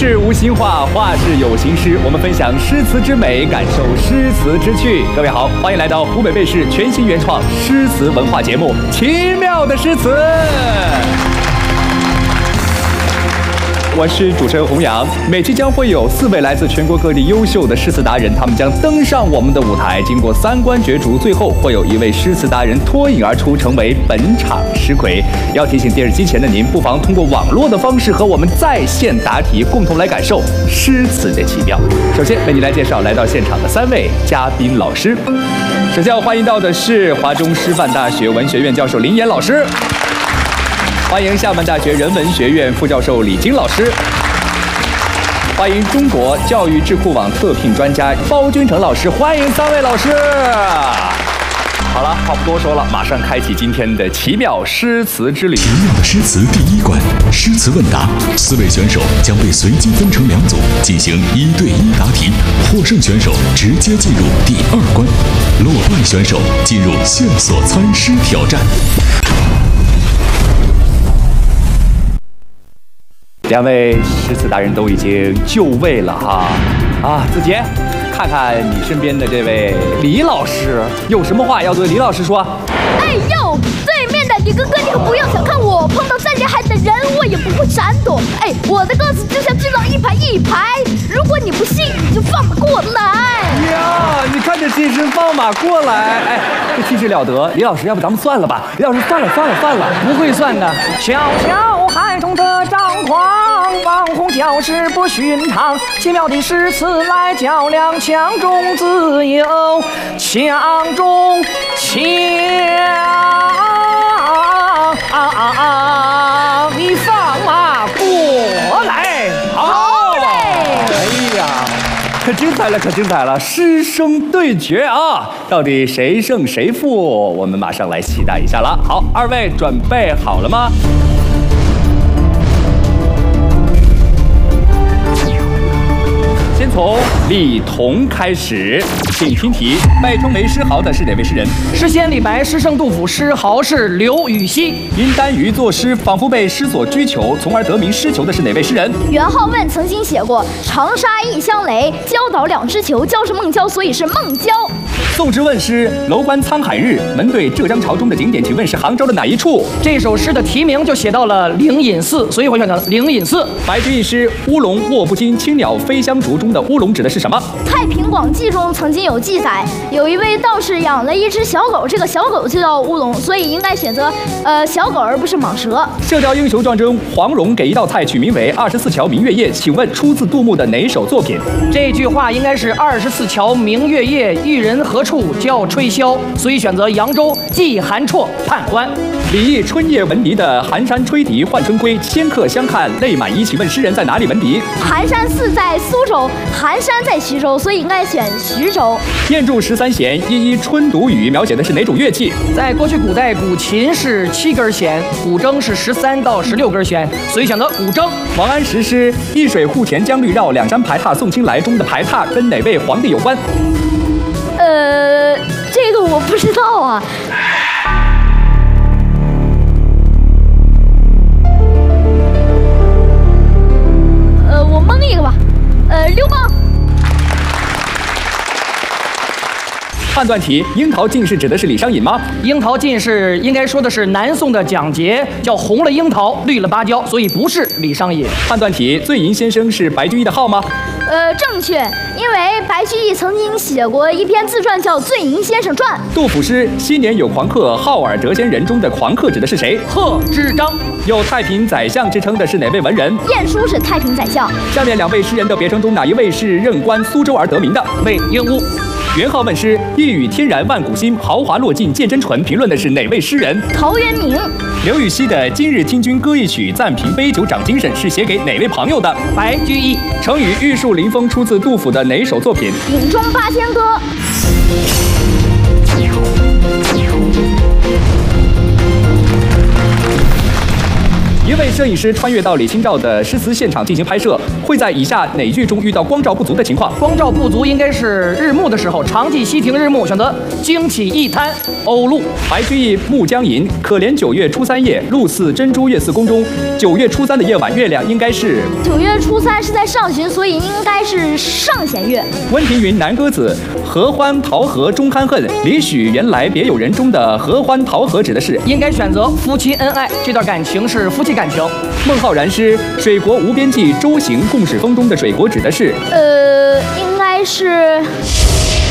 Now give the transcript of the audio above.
事无心画，画事有形诗。我们分享诗词之美，感受诗词之趣。各位好，欢迎来到湖北卫视全新原创诗词文化节目《奇妙的诗词》。我是主持人洪洋，每期将会有4位来自全国各地优秀的诗词达人，他们将登上我们的舞台，经过3关角逐，最后会有1位诗词达人脱颖而出，成为本场诗魁。要提醒电视机前的您，不妨通过网络的方式和我们在线答题，共同来感受诗词的奇妙。首先为您来介绍来到现场的3位嘉宾老师。首先要欢迎到的是华中师范大学文学院教授林岩老师。欢迎厦门大学人文学院副教授李晶老师，欢迎中国教育智库网特聘专家包君成老师，欢迎3位老师。好了，话不多说了，马上开启今天的奇妙诗词之旅。 奇妙的诗词第1关，诗词问答，4位选手将被随机分成2组，进行1对1答题。获胜选手直接进入第2关，落败选手进入线索参诗挑战。 2位诗词达人都已经就位了哈，子杰，看看你身边的这位李老师，有什么话要对李老师说？ 哎呦，对面的李哥哥，你可不要小看我，碰到再厉害的人我也不会闪躲。哎，我的个子就像巨浪一排一排，如果你不信，你就放马过来。 呀，你看这气势，放马过来，哎，这气势了得。李老师，要不咱们算了吧？李老师，算了， 不会算的。小小海中的张狂，网红教师不寻常，奇妙的诗词来较量，强中自有强中强。你放马过来， 好嘞！ 哎呀，可精彩了！师生对决啊，到底谁胜谁负？我们马上来期待一下了。好，2位准备好了吗？先从李彤开始，请听题：被称为诗豪的是哪位诗人？ 诗仙李白，诗圣杜甫，诗豪是刘禹锡。 因耽于作诗，仿佛被诗所追求，从而得名诗囚的是哪位诗人？ 元好问曾经写过“长沙一相雷，教导2只囚，教是孟郊，所以是孟郊”。 宋之问诗：楼观沧海日，门对浙江潮中的景点，请问是杭州的哪一处？ 这首诗的题名就写到了灵隐寺，所以我选择灵隐寺。 白居易诗：乌龙卧不惊，青鸟飞香竹中的乌龙指的是什么？ 《太平广记》中曾经有记载，有一位道士养了一只小狗，这个小狗就叫乌龙，所以应该选择小狗而不是蟒蛇。 《射雕英雄传》中，黄蓉给一道菜取名为24桥明月夜，请问出自杜牧的哪首作品？ 这句话应该是24桥明月夜，玉人何处教吹箫，所以选择扬州季寒绰判官。 李益春夜闻笛的寒山吹笛唤春归，千客相看泪满衣，请问诗人在哪里闻笛？ 寒山寺在苏州，寒山在徐州，所以应该选徐州。 燕筑13弦，一一春读雨，描写的是哪种乐器？ 在过去古代，古琴是7根弦，古筝是13到16根弦，所以选择古筝。 王安石诗：一水户前江绿绕，两山排闼送青来，中的排闼跟哪位皇帝有关？ 这个我不知道啊。我蒙一个吧。刘邦。 判断题：樱桃进士指的是李商隐吗？ 樱桃进士应该说的是南宋的蒋捷，叫红了樱桃，绿了芭蕉，所以不是李商隐。 判断题：醉吟先生是白居易的号吗？ 正确，因为白居易曾经写过一篇自传叫《醉吟先生传》。 杜甫诗：昔年有狂客，好尔谪仙人中的狂客指的是谁？ 贺知章。 有太平宰相之称的是哪位文人？ 晏殊是太平宰相。 下面2位诗人的别称中，哪一位是任官苏州而得名的？ 魏应物。 元好问诗：一语天然万古新，豪华落尽见真纯，评论的是哪位诗人？ 陶渊明。 刘禹锡的《今日听君歌一曲，暂凭杯酒长精神》是写给哪位朋友的？ 白居易。 成语玉树临风出自杜甫的哪首作品？ 饮中八仙歌。 一位摄影师穿越到李清照的诗词现场进行拍摄，会在以下哪句中遇到光照不足的情况？ 光照不足应该是日暮的时候，长记西亭日暮，选择惊起一滩鸥鹭。 白居易《暮江吟》：可怜9月初3夜，露似珍珠月似宫中。9月初3的夜晚，月亮应该是 9月初3是在上旬，所以应该是上弦月。 温庭筠《南歌子》：合欢桃合终堪恨，里许原来别有人中的合欢桃合指的是应该选择夫妻恩爱，这段感情是夫妻感情。 孟浩然诗：水国无边际，舟行共始峰中的水国指的是应该是